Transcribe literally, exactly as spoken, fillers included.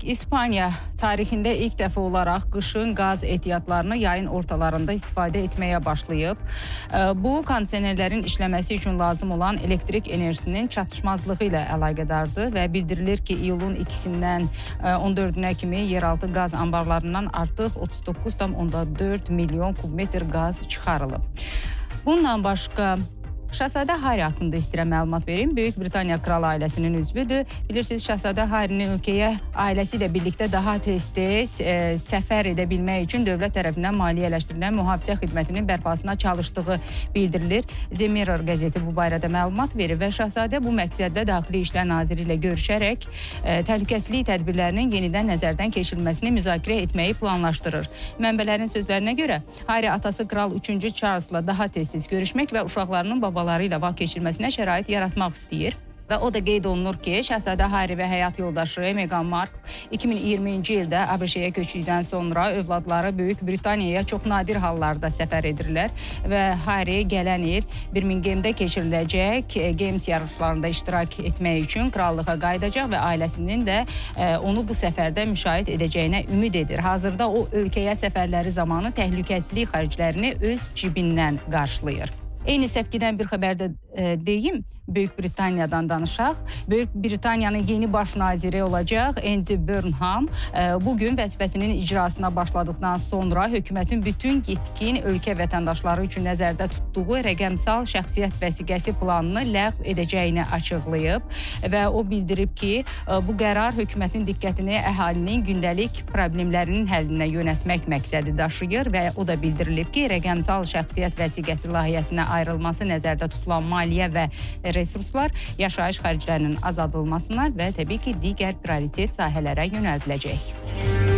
İspaniya tarixində ilk dəfə olaraq qışın qaz ehtiyatlarını yayın ortalarında istifadə etməyə başlayıb. Bu, kondisionerlərin işləməsi üçün lazım olan elektrik enerjisinin çatışmazlığı ilə əlaqədardır və bildirilir ki, iyulun ikisindən on dördünə kimi yeraltı qaz anbarlarından artıq otuz doqquz tam dörd milyon kubmetr qaz çıxarılıb. Bundan başqa Şahzadə Harry haqqında istəyirəm məlumat verim. Böyük Britaniya kral ailəsinin üzvüdür. Bilirsiniz, Şahzadə Harry'nin ölkəyə ailəsi ilə birlikdə daha tez-tez e, səfər edə bilmək üçün dövlət tərəfindən maliyyələşdirilən mühafizə xidmətinin bərpasına çalışdığı bildirilir. The Mirror qəzeti bu barədə məlumat verir və Şahzadə bu məqsəddə Daxili İşlər Naziri ilə görüşərək e, təhlükəsizlik tədbirlərinin yenidən nəzərdən keçirilməsini müzakirə etməyi planlaşdırır. Mənbələrin sözlərinə görə, Harry atası Kral üçüncü Charles'la daha tez-tez görüşmək və uşaqlarının babaları ilə vaxt keçirməsinə şərait yaratmaq istəyir. Və o da qeyd olunur ki, Şahzadə Harry və həyat yoldaşı Meghan Markle iki min iyirminci ildə ABŞ-yə köçdükdən sonra övladları Böyük Britaniyaya çox nadir hallarda səfər edirlər və Harry gələn il Birminghamdə keçiriləcək Games yarışlarında iştirak etmək üçün krallığa qayıdacaq və ailəsinin də onu bu səfərdə müşahidə edəcəyinə ümid edir. Hazırda o ölkəyə səfərləri zamanı təhlükəsizlik xərclərini öz cibindən qarşılayır. Eyni səpkidən bir xəbərdə e, deyim, Böyük Britaniyadan danışaq. Böyük Britaniyanın yeni baş naziri olacaq Andy Burnham. E, bugün vəzifəsinin icrasına başladıqdan sonra hökumətin bütün yetkin ölkə vətəndaşları üçün nəzərdə tutduğu rəqəmsal şəxsiyyət vəsiqəsi planını ləğv edəcəyini açıqlayıb və o bildirib ki, e, bu qərar hökumətin diqqətini əhalinin gündəlik problemlərinin həllinə yönəltmək məqsədi daşıyır və o da bildirilib ki, rəqəmsal şəxsiyyət vəsiqəsi layihəsinə ayrılması nəzərdə tutulan maliyyə və resurslar yaşayış xərclərinin azaldılmasına və təbii ki, digər prioritet sahələrə yönəldiləcək.